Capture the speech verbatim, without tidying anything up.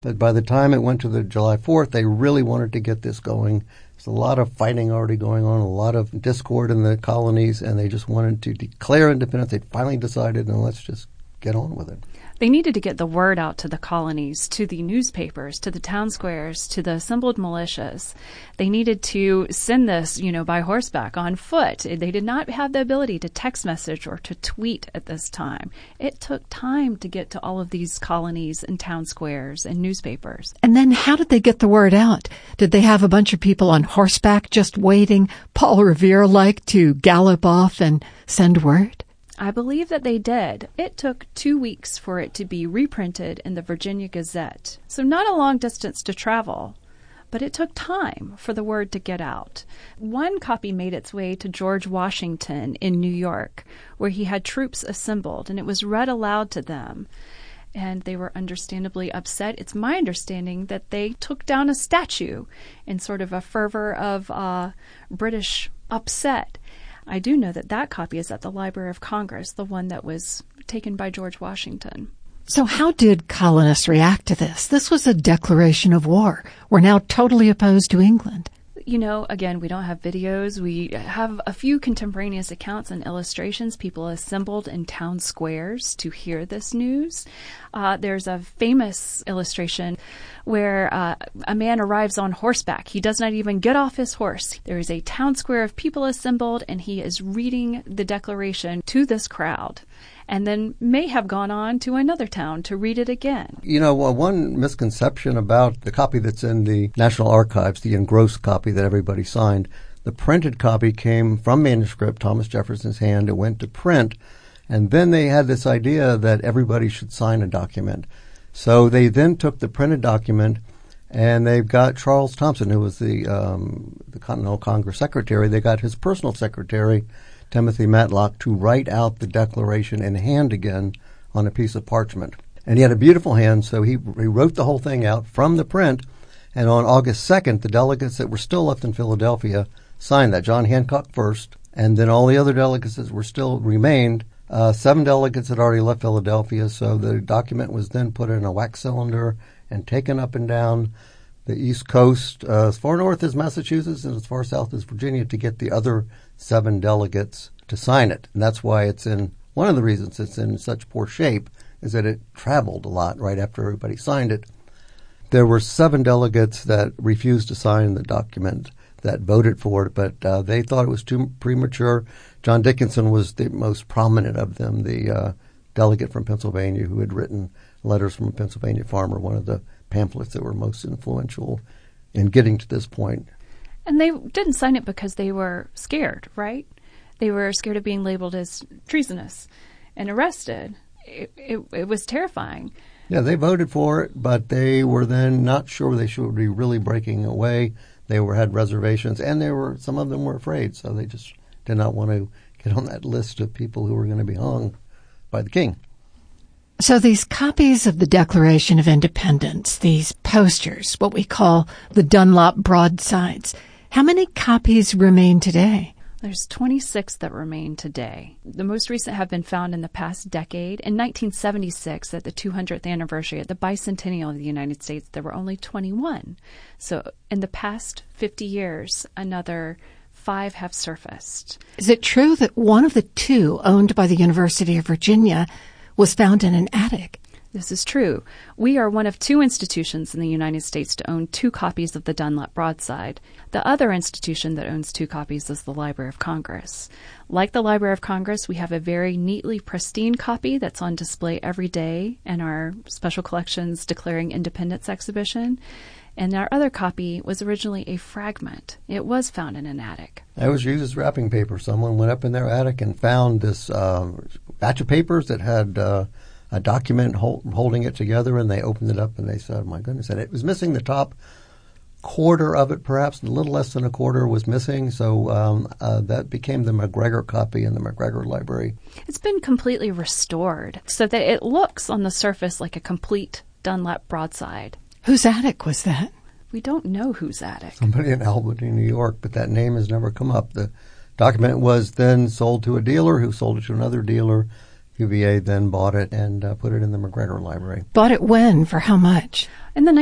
But by the time it went to the July fourth, they really wanted to get this going. There's a lot of fighting already going on, a lot of discord in the colonies, and they just wanted to declare independence. They finally decided, and let's just get on with it. They needed to get the word out to the colonies, to the newspapers, to the town squares, to the assembled militias. They needed to send this, you know, by horseback, on foot. They did not have the ability to text message or to tweet at this time. It took time to get to all of these colonies and town squares and newspapers. And then how did they get the word out? Did they have a bunch of people on horseback just waiting, Paul Revere-like, to gallop off and send word? I believe that they did. It took two weeks for it to be reprinted in the Virginia Gazette. So not a long distance to travel, but it took time for the word to get out. One copy made its way to George Washington in New York, where he had troops assembled, and it was read aloud to them. And they were understandably upset. It's my understanding that they took down a statue in sort of a fervor of uh, British upset. I do know that that copy is at the Library of Congress, the one that was taken by George Washington. So how did colonists react to this? This was a declaration of war. We're now totally opposed to England. You know, again, we don't have videos. We have a few contemporaneous accounts and illustrations. People assembled in town squares to hear this news. Uh, there's a famous illustration where uh, a man arrives on horseback. He does not even get off his horse. There is a town square of people assembled, and he is reading the declaration to this crowd, and then may have gone on to another town to read it again. You know, well, one misconception about the copy that's in the National Archives, the engrossed copy that everybody signed, the printed copy came from manuscript, Thomas Jefferson's hand. It went to print, and then they had this idea that everybody should sign a document. So they then took the printed document, and they've got Charles Thompson, who was the um, the Continental Congress secretary. They got his personal secretary, Timothy Matlock, to write out the declaration in hand again on a piece of parchment. And he had a beautiful hand, so he, he wrote the whole thing out from the print. And on August second, the delegates that were still left in Philadelphia signed that. John Hancock first, and then all the other delegates that were still remained. Uh, seven delegates had already left Philadelphia, so the document was then put in a wax cylinder and taken up and down the East Coast, uh, as far north as Massachusetts and as far south as Virginia, to get the other seven delegates to sign it. And that's why it's in, one of the reasons it's in such poor shape is that it traveled a lot right after everybody signed it. There were seven delegates that refused to sign the document that voted for it, but uh, they thought it was too premature. John Dickinson was the most prominent of them, the uh, delegate from Pennsylvania who had written Letters from a Pennsylvania Farmer, one of the pamphlets that were most influential in getting to this point. And they didn't sign it because they were scared, right? They were scared of being labeled as treasonous and arrested. It, it, it was terrifying. Yeah, they voted for it, but they were then not sure they should be really breaking away. They were had reservations, and they were some of them were afraid, so they just did not want to get on that list of people who were going to be hung by the king. So these copies of the Declaration of Independence, these posters, what we call the Dunlop broadsides, how many copies remain today? There's twenty-six that remain today. The most recent have been found in the past decade. In nineteen seventy-six, at the two hundredth anniversary, at the bicentennial of the United States, there were only twenty-one. So in the past fifty years, another five have surfaced. Is it true that one of the two owned by the University of Virginia was found in an attic? This is true. We are one of two institutions in the United States to own two copies of the Dunlop broadside. The other institution that owns two copies is the Library of Congress. Like the Library of Congress, we have a very neatly pristine copy that's on display every day in our Special Collections Declaring Independence exhibition. And our other copy was originally a fragment. It was found in an attic. It was used as wrapping paper. Someone went up in their attic and found this uh, batch of papers that had uh, a document hold, holding it together, and they opened it up and they said, oh my goodness, and it was missing the top quarter of it, perhaps a little less than a quarter was missing, so um, uh, that became the MacGregor copy in the MacGregor Library. It's been completely restored so that it looks on the surface like a complete Dunlop broadside. Whose attic was that? We don't know whose attic. Somebody in Albany, New York, but that name has never come up. The document was then sold to a dealer who sold it to another dealer, U V A then bought it and uh, put it in the McGregor Library. Bought it when? For how much? In the